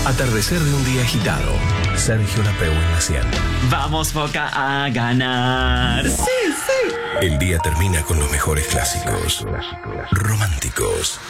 Atardecer de un día agitado. Sergio Lapeu en la 100. Vamos, Boca, a ganar. Sí, sí. El día termina con los mejores clásicos. Románticos.